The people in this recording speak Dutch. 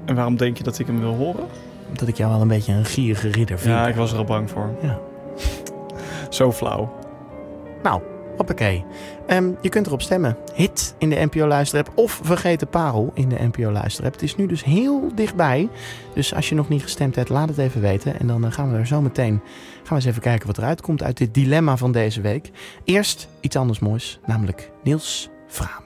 En waarom denk je dat ik hem wil horen? Dat ik jou wel een beetje een gierige ridder vind. Ja, ik was er al bang voor. Ja. Zo flauw. Nou, hoppakee. Je kunt erop stemmen. Hit in de NPO Luisterapp of Vergeten Parel in de NPO Luisterapp. Het is nu dus heel dichtbij. Dus als je nog niet gestemd hebt, laat het even weten. En dan gaan we er zo meteen eens even kijken wat eruit komt uit dit dilemma van deze week. Eerst iets anders moois, namelijk Niels Fraam.